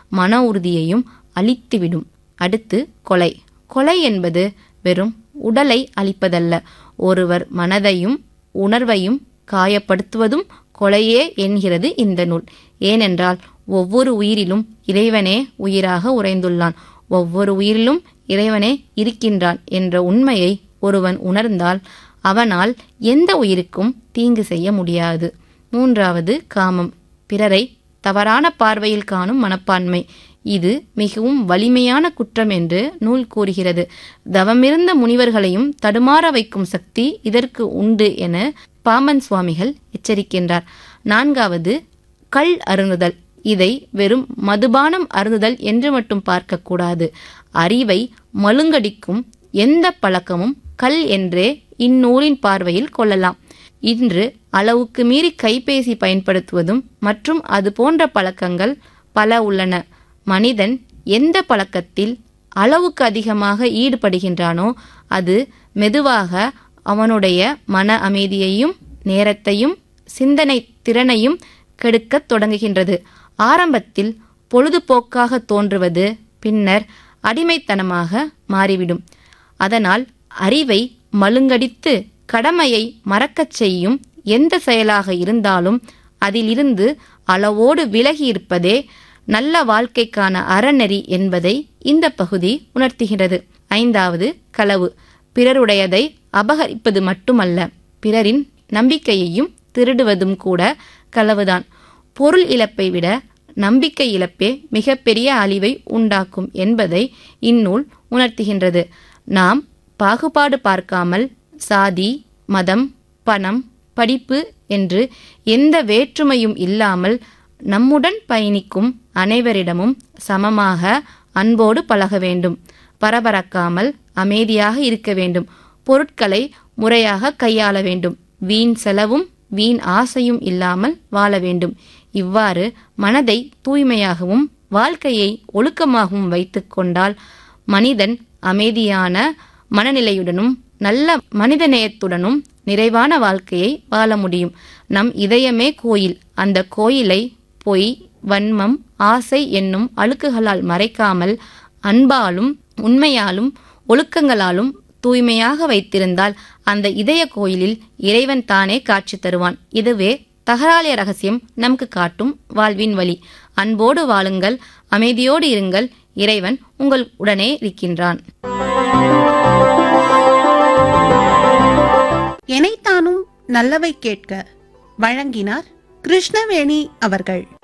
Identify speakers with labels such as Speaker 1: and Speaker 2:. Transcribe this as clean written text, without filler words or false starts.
Speaker 1: மன உறுதியையும் அழித்துவிடும். அடுத்து கொலை. கொலை என்பது வெறும் உடலை அழிப்பதல்ல, ஒருவர் மனதையும் உணர்வையும் காயப்படுத்துவதும் கொலையே என்கிறது இந்த நூல். ஏனென்றால் ஒவ்வொரு உயிரிலும் இறைவனே உயிராக உறைந்துள்ளான், ஒவ்வொரு உயிரிலும் இறைவனே இருக்கின்றான் என்ற உண்மையை ஒருவன் உணர்ந்தால் அவனால் எந்த உயிருக்கும் தீங்கு செய்ய முடியாது. மூன்றாவது காமம், பிறரை தவறான பார்வையில் காணும் மனப்பான்மை. இது மிகவும் வலிமையான குற்றம் என்று நூல் கூறுகிறது. தவமிருந்த முனிவர்களையும் தடுமாற வைக்கும் சக்தி இதற்கு உண்டு என பாமன் சுவாமிகள் எச்சரிக்கின்றார். நான்காவது கள் அருந்துதல். இதை வெறும் மதுபானம் அருந்துதல் என்று மட்டும் பார்க்கக்கூடாது. அறிவை மழுங்கடிக்கும் எந்த பழக்கமும் கல் என்றே இந்நூலின் பார்வையில் கொள்ளலாம். இன்று அளவுக்கு மீறி கைபேசி பயன்படுத்துவதும் மற்றும் அது போன்ற பழக்கங்கள் பல உள்ளன. மனிதன் எந்த பழக்கத்தில் அளவுக்கு அதிகமாக ஈடுபடுகின்றானோ அது மெதுவாக அவனுடைய மன அமைதியையும் நேரத்தையும் சிந்தனை திறனையும் கெடுக்கத் தொடங்குகின்றது. ஆரம்பத்தில் பொழுதுபோக்காக தோன்றுவது பின்னர் அடிமைத்தனமாக மாறிவிடும். அதனால் அறிவை மழுங்கடித்து கடமையை மறக்கச் செய்யும் எந்த செயலாக இருந்தாலும் அதிலிருந்து அளவோடு விலகி இருப்பதே நல்ல வாழ்க்கைக்கான அறநெறி என்பதை இந்த பகுதி உணர்த்துகிறது. ஐந்தாவது களவு. பிறருடையதை அபகரிப்பது மட்டுமல்ல, பிறரின் நம்பிக்கையையும் திருடுவதும் கூட களவுதான். பொருள் இழப்பை விட நம்பிக்கை இழப்பே மிகப்பெரிய அழிவை உண்டாக்கும் என்பதை இந்நூல் உணர்த்துகின்றது. நாம் பாகுபாடு பார்க்காமல் சாதி, மதம், பணம், படிப்பு என்று எந்த வேற்றுமையும் இல்லாமல் நம்முடன் பயணிக்கும் அனைவரிடமும் சமமாக அன்போடு பழக வேண்டும். பரபரக்காமல் அமைதியாக இருக்க வேண்டும். பொருட்களை முறையாக கையாள வேண்டும். வீண் செலவும் வீண் ஆசையும் இல்லாமல் வாழ வேண்டும். இவ்வாறு மனதை தூய்மையாகவும் வாழ்க்கையை ஒழுக்கமாகவும் வைத்து கொண்டால் மனிதன் அமைதியான மனநிலையுடனும் நல்ல மனிதநேயத்துடனும் நிறைவான வாழ்க்கையை வாழ முடியும். நம் இதயமே கோயில். அந்த கோயிலை பொய், வன்மம், ஆசை என்னும் அழுக்குகளால் மறைக்காமல் அன்பாலும் உண்மையாலும் ஒழுக்கங்களாலும் தூய்மையாக வைத்திருந்தால் அந்த இதய கோயிலில் இறைவன் தானே காட்சி தருவான். இதுவே தகராலய ரகசியம் நமக்கு காட்டும் வாழ்வின் வழி. அன்போடு வாழுங்கள், அமைதியோடு இருங்கள். இறைவன் உங்கள் உடனே இருக்கின்றான்.
Speaker 2: எனைத்தானும் நல்லவை கேட்க வழங்கினார் கிருஷ்ணவேணி அவர்கள்.